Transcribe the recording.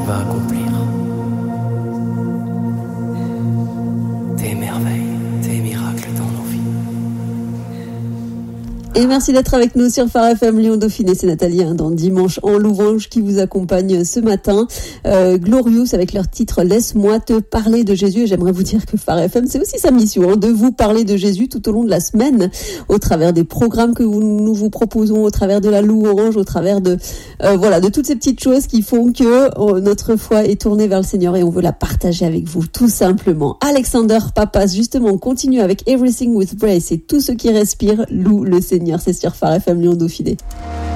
va accomplir tes merveilles, tes miracles dans nos vies. Et merci d'être avec nous sur Phare FM Lyon Dauphiné. C'est Nathalie dans Dimanche en louange qui vous accompagne ce matin. Glorious avec leur titre Laisse-moi te parler de Jésus. Et j'aimerais vous dire que Phare FM, c'est aussi sa mission de vous parler de Jésus tout au long de la semaine, au travers des programmes que nous vous proposons, au travers de la louange, au travers de toutes ces petites choses qui font que notre foi est tournée vers le Seigneur et on veut la partager avec vous tout simplement. Alexander Papas, justement, on continue avec Everything with Grace et tout ce qui respire loue le Seigneur. C'est sur Phare FM Lyon Dauphiné.